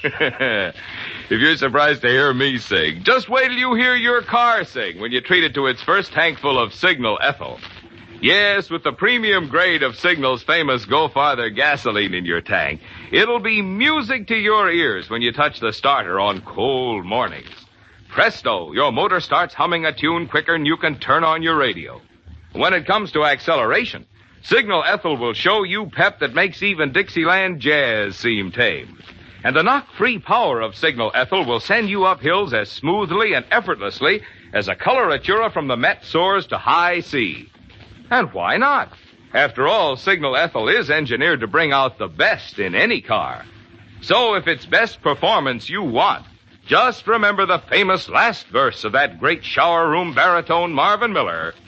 If you're surprised to hear me sing, just wait till you hear your car sing when you treat it to its first tankful of Signal Ethyl. Yes, with the premium grade of Signal's famous Go Farther gasoline in your tank, it'll be music to your ears when you touch the starter on cold mornings. Presto, your motor starts humming a tune quicker than you can turn on your radio. When it comes to acceleration, Signal Ethyl will show you pep that makes even Dixieland jazz seem tame. And the knock-free power of Signal Ethyl will send you up hills as smoothly and effortlessly as a coloratura from the Met soars to high C. And why not? After all, Signal Ethyl is engineered to bring out the best in any car. So if it's best performance you want, just remember the famous last verse of that great shower room baritone Marvin Miller.